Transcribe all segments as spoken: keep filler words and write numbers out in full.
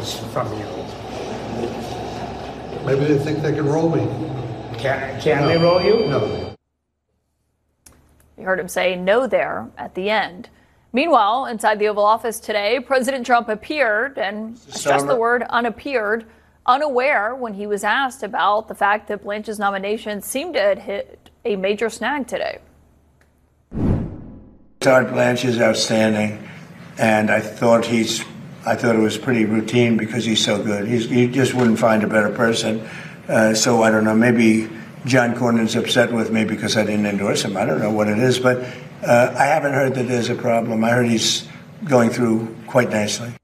questions from you. Maybe they think they can roll me. Can, can no. they roll you? No. You heard him say no there at the end. Meanwhile, inside the Oval Office today, President Trump appeared, and I stress the word unappeared, unaware when he was asked about the fact that Blanche's nomination seemed to have hit a major snag today. Todd Blanche is outstanding, and I thought he's, I thought it was pretty routine because he's so good. He's, you just wouldn't find a better person. Uh, so I don't know, maybe John Cornyn's upset with me because I didn't endorse him. I don't know what it is, but uh, I haven't heard that there's a problem. I heard he's going through quite nicely.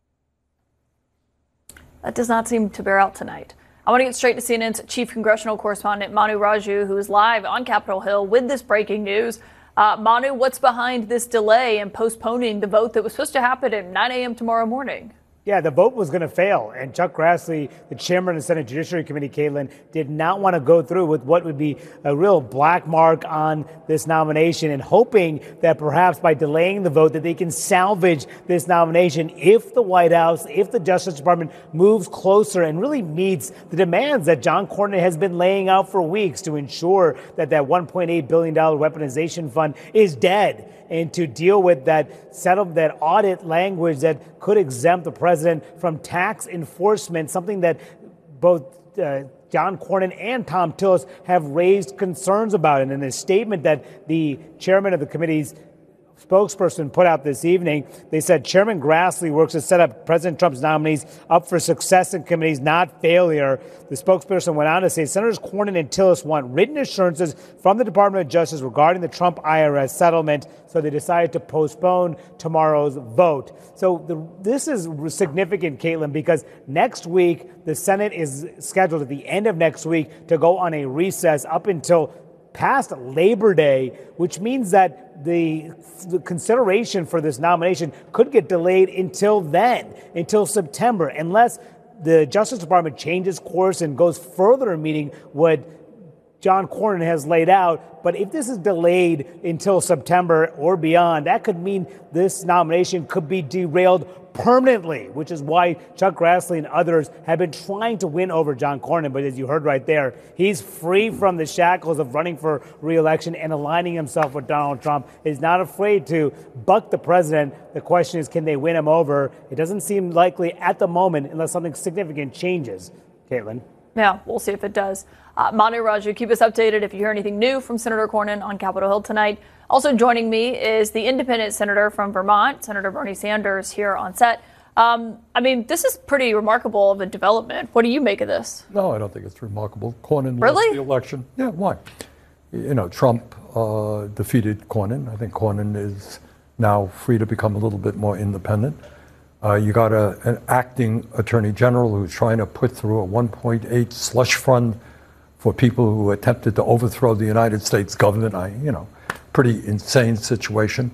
That does not seem to bear out tonight. I want to get straight to C N N's chief congressional correspondent, Manu Raju, who is live on Capitol Hill with this breaking news. Uh, Manu, what's behind this delay and postponing the vote that was supposed to happen at nine a.m. tomorrow morning? Yeah, the vote was going to fail, and Chuck Grassley, the chairman of the Senate Judiciary Committee, Caitlin, did not want to go through with what would be a real black mark on this nomination, and hoping that perhaps by delaying the vote that they can salvage this nomination if the White House, if the Justice Department moves closer and really meets the demands that John Cornyn has been laying out for weeks to ensure that that one point eight billion dollars weaponization fund is dead, and to deal with that settle that audit language that could exempt the president from tax enforcement, something that both uh, John Cornyn and Thom Tillis have raised concerns about. And in a statement that the chairman of the committee's spokesperson put out this evening, they said Chairman Grassley works to set up President Trump's nominees up for success in committees, not failure. The spokesperson went on to say Senators Cornyn and Tillis want written assurances from the Department of Justice regarding the Trump I R S settlement, so they decided to postpone tomorrow's vote. So the, this is significant, Caitlin, because next week the Senate is scheduled at the end of next week to go on a recess up until past Labor Day, which means that the, the consideration for this nomination could get delayed until then, until September, unless the Justice Department changes course and goes further in meeting what John Cornyn has laid out. But if this is delayed until September or beyond, that could mean this nomination could be derailed permanently, which is why Chuck Grassley and others have been trying to win over John Cornyn. But as you heard right there, he's free from the shackles of running for re-election and aligning himself with Donald Trump. He's not afraid to buck the president. The question is, can they win him over? It doesn't seem likely at the moment unless something significant changes. Caitlin? Yeah, we'll see if it does. Uh, Manu Raju, keep us updated if you hear anything new from Senator Cornyn on Capitol Hill tonight. Also joining me is the independent senator from Vermont, Senator Bernie Sanders, here on set. Um, I mean, this is pretty remarkable of a development. What do you make of this? No, I don't think it's remarkable. Cornyn really? lost the election. Yeah, why? You know, Trump uh, defeated Cornyn. I think Cornyn is now free to become a little bit more independent. Uh, you got a, an acting attorney general who's trying to put through a one point eight slush fund for people who attempted to overthrow the United States government. I, you know, pretty insane situation.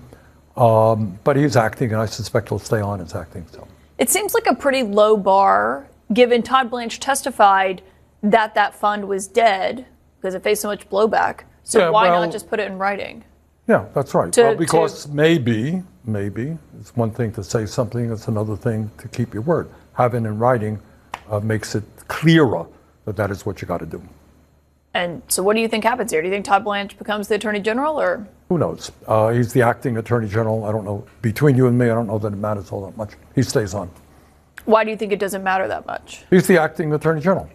Um, but he's acting, and I suspect he'll stay on as acting. So it seems like a pretty low bar, given Todd Blanche testified that that fund was dead because it faced so much blowback. So yeah, why well, not just put it in writing? Yeah, that's right. To, well, because to... maybe, maybe it's one thing to say something; it's another thing to keep your word. Having it in writing uh, makes it clearer that that is what you got to do. And so what do you think happens here? Do you think Todd Blanche becomes the attorney general, or? Who knows? Uh, he's the acting attorney general. I don't know. Between you and me, I don't know that it matters all that much. He stays on. Why do you think it doesn't matter that much? He's the acting attorney general.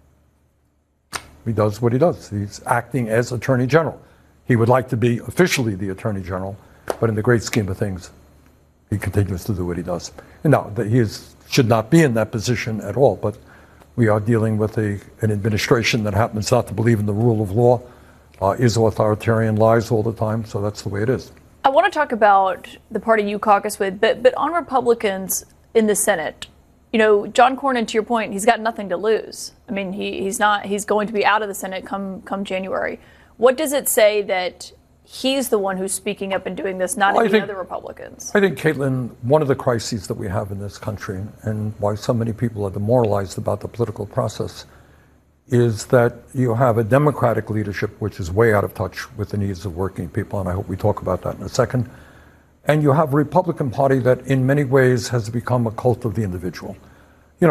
He does what he does. He's acting as attorney general. He would like to be officially the attorney general, but in the great scheme of things, he continues to do what he does. And now, he is, should not be in that position at all, but we are dealing with a, an administration that happens not to believe in the rule of law, uh, is authoritarian, lies all the time, so that's the way it is. I want to talk about the party you caucus with, but, but on Republicans in the Senate, you know, John Cornyn, to your point, he's got nothing to lose. I mean, he, he's not, he's going to be out of the Senate come, come January. What does it say that he's the one who's speaking up and doing this, not well, any think, other Republicans? I think, Caitlin, one of the crises that we have in this country and why so many people are demoralized about the political process is that you have a Democratic leadership which is way out of touch with the needs of working people, and I hope we talk about that in a second. And you have a Republican Party that in many ways has become a cult of the individual.